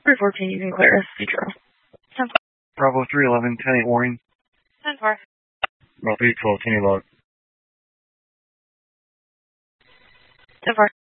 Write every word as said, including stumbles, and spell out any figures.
three fourteen, you can clear us. Zero. ten four. Bravo three eleven, ten eight warning. ten four. Bravo three twelve, ten eight log. ten four.